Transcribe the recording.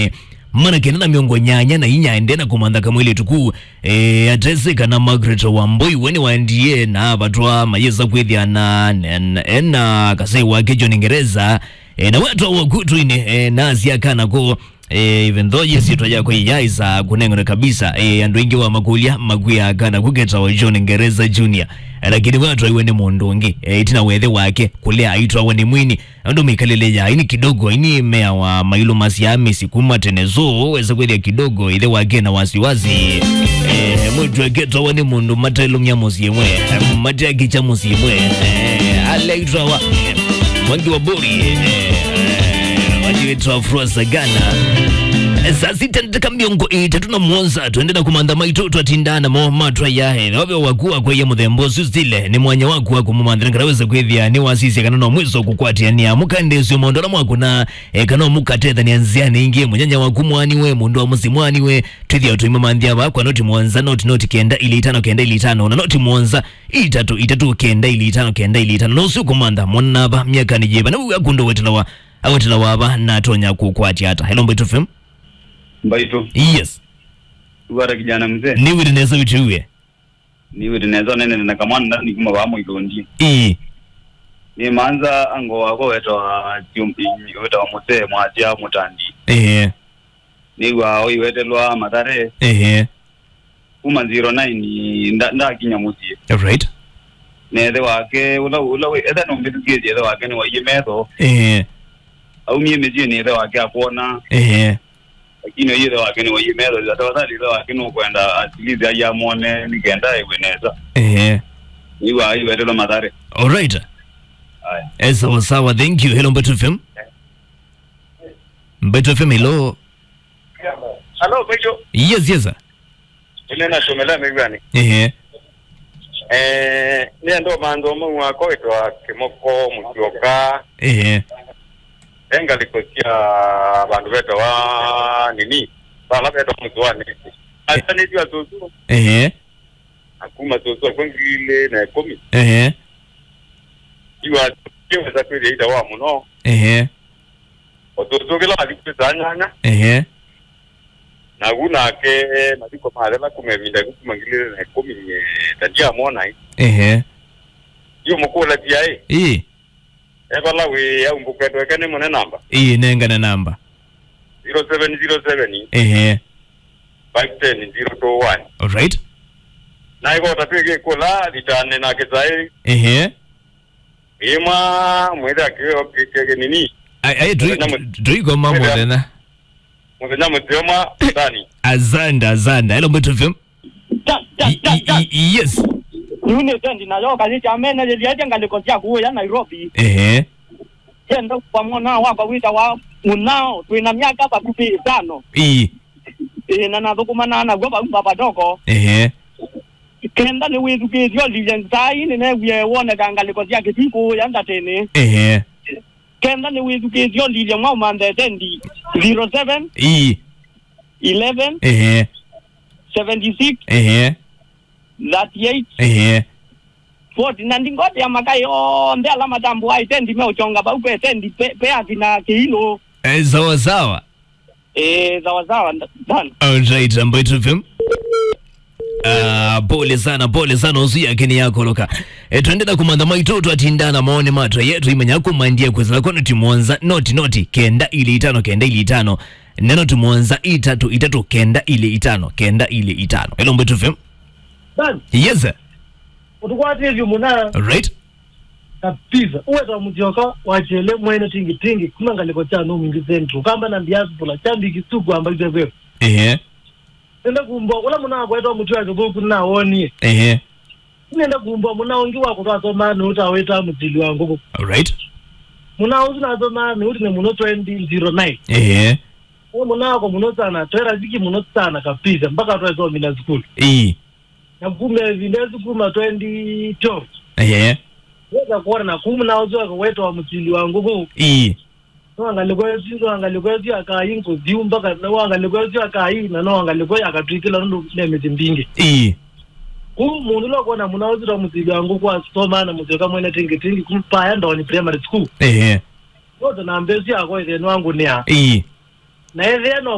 mwe mana kenana miongo nyanya na inyande na kumanda kamwele tuku atese kana Margaret Wambui weni waendie na batwa mayeza kwethia na kasei wake John Ngereza na watu wa kutu ine nazi akana ko even though yes itwa yako yaisa kunengone kabisa andu ingi wa makulia maguya akana kugeta wa John Ngereza Junior lakini watu iwene mondongi itina wethe wake kulea aitwa wani mwini ando mikalele ya ini kidogo ini mea wa mailo masiami sikuma tenezo weza kwethia kidogo ile wake na wasiwazi mwitu waketa wani mundu matailo mnyamosi yemwe matia kicha musi yemwe alaitwa wa wangi wa bori wajiwetu Afro Sagana saa sita nitaka miongo itatuna muonza tuendena kumanda maitoto atindana matwa yahe na wabio wakua kwa ya muthembo susile ni mwanya waku wako mumandana karaweza kwethia ni wasisi kanano mwiso kukwatia ni amukande sio mondona mwaku na kanano mukatedha ni anziani ingie mwenyanya waku mwaniwe mundu wa musi mwaniwe tuithia utuima mandhia wako noti muonza noti kenda ili itano na noti muonza itatu kenda ili itano na usiu kumanda mwanaba miaka nijeba na uakundo wetela waba na tonya kukwatia hata hello Mbaito FM Mbaito. Yes. Uwara kijana mzee. Niwe dineza wituwe. Niwe dineza nene na kamanda ni kuma bamu ikondi. Ni manza ango wako weto muse mwajia mutandi. Ni wao wetelwa Mathare. Kuma 09 nda kinya musie. Right. Nede wake ula eda nombitukeje eda wake ni wayemetho. Au mie meje ni eda wake akuona. Lakini yeye wake ni wayemelo za tawazali ile wake no kwenda atilizi ya muone nikenda iweneza iwa ndio Mathare. All right. Haya sawa thank you. Hello Mbaito FM. Mbaito FM hello. Hello Mbaito. Yes ile na somela megani ni ndo mando mungu wako itwa Kimoko Musyoka enga likosia bandu beto wa nini bala beto mzwani asani jua tuzu akuma tuzu kwengile na komi iwa kiwa za kweli ida wa muno otuzu kila alipezanya na guna ke madiko male la kumevinda kumangile na komi tajia mona yo mukola dia Ebala we ya umbuketo kene mone namba. Nenga na namba. 0707 510 All right. Na iko tapige kola litane na kezai. Ima mweda kike nini? Ai driko mambo tena. Mwena mtema tani. Azanda. Hello Mbaito FM. Yes. Yune sendi na yo kazi chamena je yaje ngandiko tia kuwe ya Nairobi. Yendo kwa mwana wako wita wa munao tuina miaka hapa 5. Na nathukuma na goba baba doko. Kenda ni witu kizio lijentai ni newe wone kangaliko tia kitiku ya ndatene. Kenda ni witu kizio lijen mwa mande tendi 07 11 76 38 40 nandingote ya makayo ndia la madambu aitendi meuchonga ba upe tendi pea kina kilo sawa sawa done. All right Mbaito FM. Pole sana usia kini yako loka. Tuendela kumanda maitoto atindana maone matwa yetu imenya kumandia kwezela kono timuonza noti kenda ili itano neno timuonza itatu kenda ili itano hello Mbaito FM. Dan. Yes sir. Utukwati hivyo muna. Right. Kabisa. Uweza mutioka wachele mwene tingi kumangaliko chano mingi zentu kamba na mbiazi pula chambi kisugu amba hizo nenda kumbo wala muna kweto mutwa zogoku na woni nenda kumbo muna ongi wako twaso mani utaweta mutili wangu. All right. Muna uzina zo mani utine muno 2009 muna wako muno sana twera ziki muno sana kabisa mpaka twaso mina school na kume vinezi kuma 2012 weza kuona na kumuna uzo kweto wa mutili wangu wangalikwezo akayinko ziumba kana wangalikwezo akayi na wangalikwezo akatwikila ndo nemezi mbingi mundu lokona munawuzira mutili wangu kwa stomana muzeka mwene tingi kumpaya ndawani primary school yote na mbezi yako ene wangu ni na ene